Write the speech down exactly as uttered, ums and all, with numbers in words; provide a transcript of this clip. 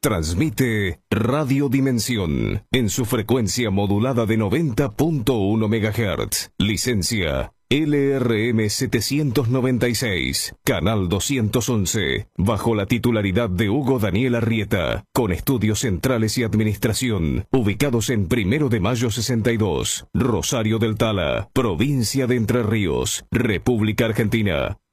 Transmite Radio Dimensión en su frecuencia modulada de noventa punto uno megahertz. Licencia L R M setecientos noventa y seis, Canal doscientos once, bajo la titularidad de Hugo Daniel Arrieta, con estudios centrales y administración, ubicados en Primero de Mayo sesenta y dos, Rosario del Tala, provincia de Entre Ríos, República Argentina.